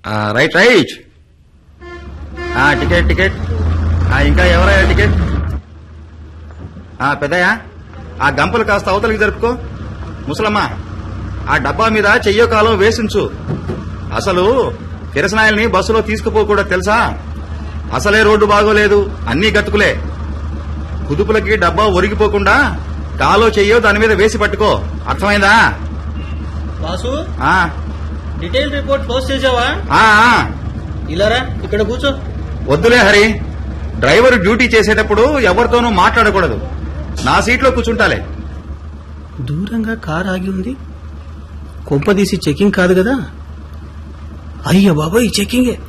Right right. Ticket ticket. ఇంకా ఎవరయ్యా ticket? పెద్దయ్యా, ఆ గంపలు కాస్త అవతలికి జరుపుకో. ముసలమ్మ, ఆ డబ్బా మీద చెయ్యో కాలం వేసించు. అసలు కిరసనాయల్ని బస్సులో తీసుకుపోకూడదు తెలుసా? అసలే రోడ్డు బాగోలేదు, అన్నీ గతుకులే. కుదుపులకి డబ్బా ఒరిగిపోకుండా కాలో చెయ్యో దాని మీద వేసి పట్టుకో, అర్థమైందా? వాసు, డీటెయిల్ రిపోర్ట్ పోస్ట్ చేసావా? ఇలారా, ఇక్కడ కూర్చో. వద్దులే హరి, డ్రైవర్ డ్యూటీ చేసేటప్పుడు ఎవరితోనూ మాట్లాడకూడదు. నా సీట్లో కూర్చుంటాలే. దూరంగా కార్ ఆగి ఉంది. కొంపదీసి చెకింగ్ కాదు కదా? అయ్య బాబోయ్, చెకింగే.